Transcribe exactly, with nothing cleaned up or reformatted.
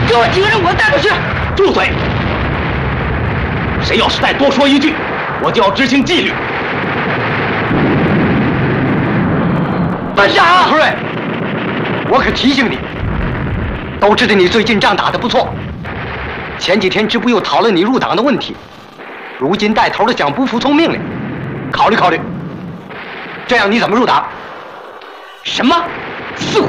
给我几个人，我带过去。 住嘴！谁要是再多说一句，我就要执行纪律。 班长， 何瑞，我可提醒你，都知道你最近仗打得不错。前几天支部又讨论你入党的问题，如今带头的想不服从命令，考虑考虑，这样你怎么入党？ 什么？四虎